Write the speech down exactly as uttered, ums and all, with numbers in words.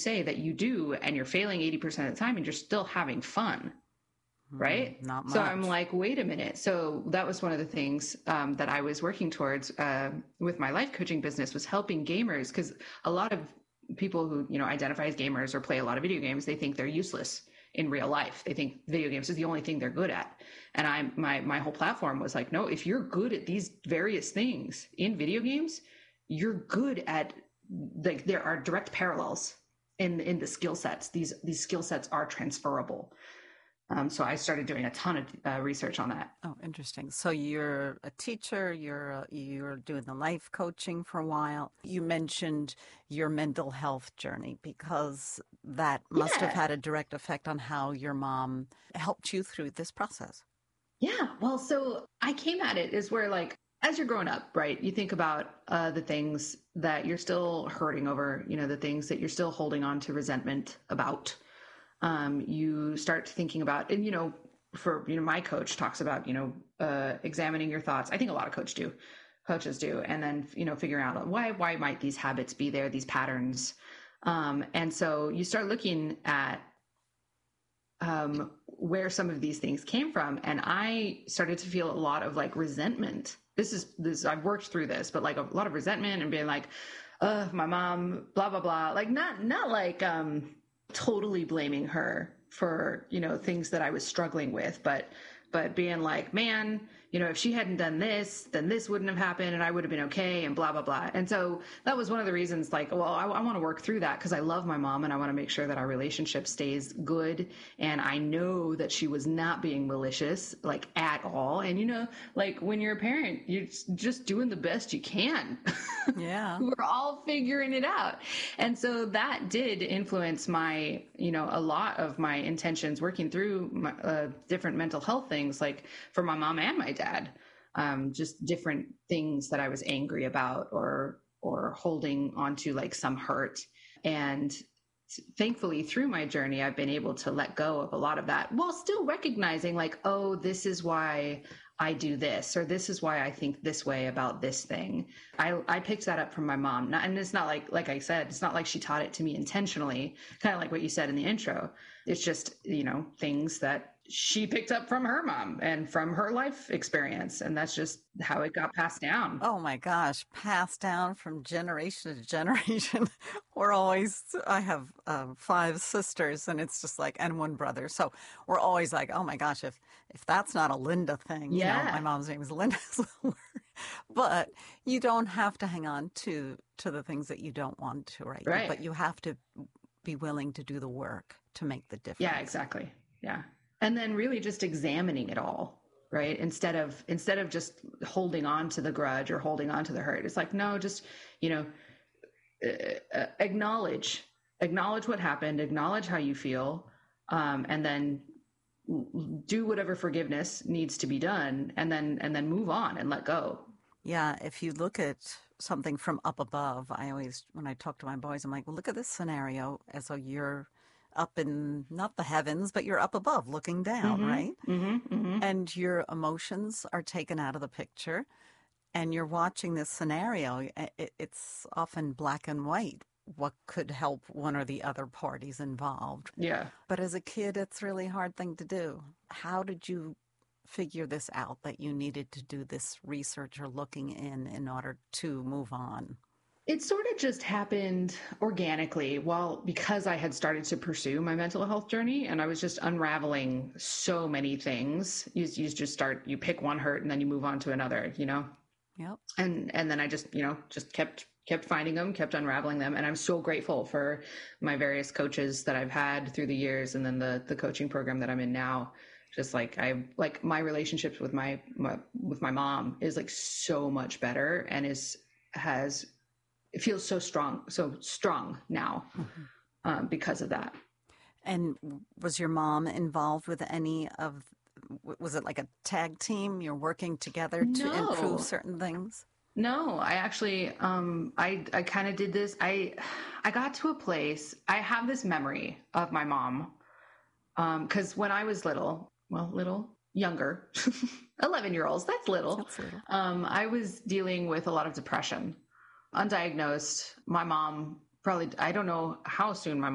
say that you do, and you're failing eighty percent of the time and you're still having fun. Right? Mm, not much. So I'm like, wait a minute. So that was one of the things um, that I was working towards uh, with my life coaching business, was helping gamers, because a lot of people who, you know, identify as gamers or play a lot of video games, they think they're useless in real life. They think video games is the only thing they're good at. And I, my, my whole platform was like, no, if you're good at these various things in video games, you're good at, like, there are direct parallels in, in the skill sets. These, these skill sets are transferable. Um, so I started doing a ton of uh, research on that. Oh, interesting. So you're a teacher, you're uh, you're doing the life coaching for a while. You mentioned your mental health journey, because that must Yeah. have had a direct effect on how your mom helped you through this process. Yeah. Well, so I came at it is where, like, as you're growing up, right, you think about uh, the things that you're still hurting over, you know, the things that you're still holding on to resentment about. Um, you start thinking about, and, you know, for, you know, my coach talks about, you know, uh, examining your thoughts. I think a lot of coach do, coaches do. And then, you know, figuring out why, why might these habits be there, these patterns. Um, and so you start looking at um, where some of these things came from. And I started to feel a lot of, like, resentment. This is this, I've worked through this, but, like, a lot of resentment and being like, uh, my mom, blah, blah, blah. Like, not, not like, um, totally blaming her for, you know, things that I was struggling with, but, but being like, man, you know, if she hadn't done this, then this wouldn't have happened and I would have been okay, and blah, blah, blah. And so that was one of the reasons, like, well, I, I want to work through that because I love my mom and I want to make sure that our relationship stays good. And I know that she was not being malicious, like, at all. And, you know, like, when you're a parent, you're just doing the best you can. Yeah. We're all figuring it out. And so that did influence my, you know, a lot of my intentions working through my, uh, different mental health things, like for my mom and my dad, um, just different things that I was angry about or, or holding onto, like, some hurt. And thankfully through my journey, I've been able to let go of a lot of that while still recognizing, like, oh, this is why I do this, or this is why I think this way about this thing. I, I picked that up from my mom. Not, and it's not like, like I said, it's not like she taught it to me intentionally, kind of like what you said in the intro. It's just, you know, things that she picked up from her mom and from her life experience. And that's just how it got passed down. Oh my gosh, passed down from generation to generation. We're always, I have um, five sisters and it's just like, and one brother. So we're always like, oh my gosh, if, if that's not a Linda thing, Yeah. you know, my mom's name is Linda. But you don't have to hang on to, to the things that you don't want to, right? Right. But you have to be willing to do the work to make the difference. Yeah, exactly. Yeah. And then really just examining it all, right? Instead of, instead of just holding on to the grudge or holding on to the hurt. It's like, no, just, you know, uh, acknowledge, acknowledge what happened, acknowledge how you feel, um, and then do whatever forgiveness needs to be done, and then, and then move on and let go. Yeah. If you look at something from up above, I always, when I talk to my boys, I'm like, well, look at this scenario as though you're up in not the heavens, but you're up above looking down, Mm-hmm, right? Mm-hmm, mm-hmm. And your emotions are taken out of the picture and you're watching this scenario. It, it's often black and white. What could help one or the other parties involved? Yeah. But as a kid, it's a really hard thing to do. How did you figure this out, that you needed to do this research or looking in in order to move on? It sort of just happened organically, well, because I had started to pursue my mental health journey and I was just unraveling so many things. You, you just start, you pick one hurt and then you move on to another, you know? Yep. And, and then I just, you know, just kept, kept finding them, kept unraveling them. And I'm so grateful for my various coaches that I've had through the years. And then the, the coaching program that I'm in now, just like I, like my relationships with my, my, with my mom is like so much better and is, has, it feels so strong, so strong now, mm-hmm. um, because of that. And was your mom involved with any of, was it like a tag team? You're working together to No. improve certain things? No, I actually, um, I, I kind of did this. I, I got to a place, I have this memory of my mom. Um, cause when I was little, well, little younger, eleven year olds, that's little. That's little. Um, I was dealing with a lot of depression. Undiagnosed. My mom probably, I don't know how soon my